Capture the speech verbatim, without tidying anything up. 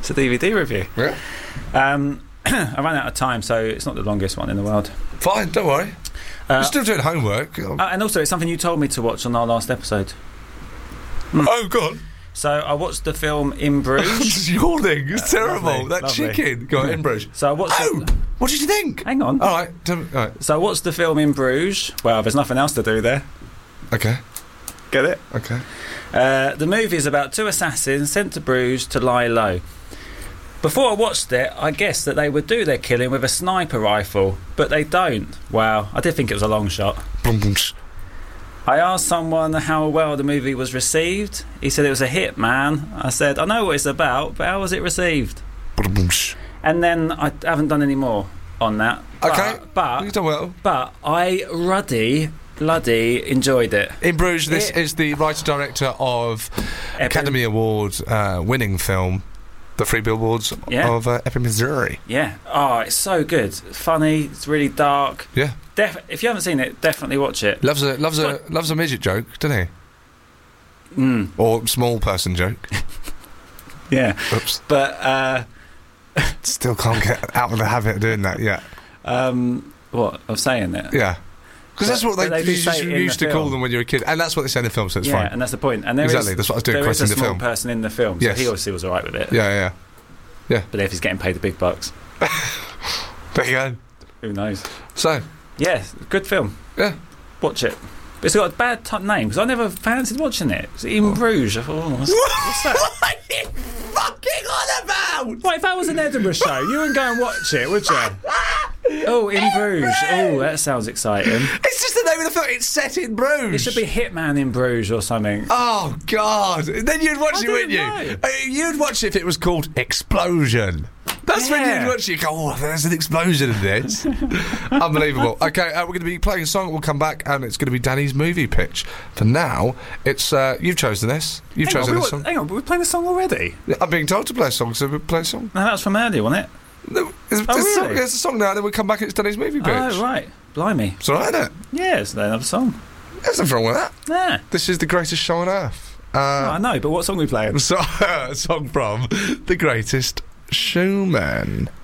It's a D V D review. Yeah. Um, I ran out of time, so it's not the longest one in the world. Fine, don't worry. Uh, You're still doing homework. uh, and also, it's something you told me to watch on our last episode. Oh, God. So I watched the film In Bruges. It's yawning. It's Uh, terrible. lovely, that lovely. chicken. Go on, In Bruges. So I watched. Oh, the- what did you think? hang on. All right. Tell me, all right. So I watched the film In Bruges. Well, there's nothing else to do there. Okay. Get it? Okay. Uh, the movie is about two assassins sent to Bruges to lie low. Before I watched it, I guessed that they would do their killing with a sniper rifle, but they don't. Wow, I did think it was a long shot. Boom, boom. I asked someone how well the movie was received. He said it was a hit, man. I said, I know what it's about, but how was it received? Boom, boom. And then I haven't done any more on that. Okay. But, You've but, done well. but I ruddy, bloody enjoyed it. In Bruges, this It- is the writer-director of Epic. Academy Award uh, winning film, The Three Billboards Yeah. of uh, Epping, Missouri. Yeah. Oh, it's so good. It's funny. It's really dark. Yeah. Def- if you haven't seen it, definitely watch it. Loves a loves a loves a midget joke, doesn't he? Mm, Or small person joke. yeah. Oops. But uh, Still can't get out of the habit of doing that yet. um, what of saying it? Yeah. Because that's what they, But they do you say just it in used the to call film. them when you were a kid, and that's what they say in the film. So it's yeah, fine. and that's the point. And there Exactly, is- that's what I was doing, There is quoting a the small film. person in the film, Yes. so he obviously was all right with it. Yeah, yeah. But if he's getting paid the big bucks, There you go. who knows? So, Yeah, good film. yeah. Watch it. But it's got a bad t- name because I never fancied watching it. It's In Bruges. I thought, oh, what's, what's that? What are you fucking on about? What if that was an Edinburgh show? You wouldn't go and watch it, would you? Oh, In Bruges. Oh, that sounds exciting. It's just the name of the film. It's set in Bruges. It should be Hitman in Bruges or something. Oh, God. Then you'd watch I it, wouldn't you? didn't know. Uh, You'd watch it if it was called Explosion. That's when Yeah. you'd watch it. You go, oh, there's an explosion in this. Unbelievable. Okay, uh, we're going to be playing a song. We'll come back, and it's going to be Danny's movie pitch. For now, it's uh, you've chosen this. You've Hang on, chosen we this were, song. hang on, we're playing a song already? I'm being told to play a song, so we'll play a song. No, that was from earlier, wasn't it? No, it's, Oh, it's, a song, really? it's a song now, and then we'll come back and it's Danny's movie pitch. Oh, right. Blimey. It's all right, isn't it? Yeah, it's another song. There's nothing wrong with that. Yeah. This is the greatest show on earth. Oh, Uh, I know, but what song are we playing? so, a song from The Greatest Showman.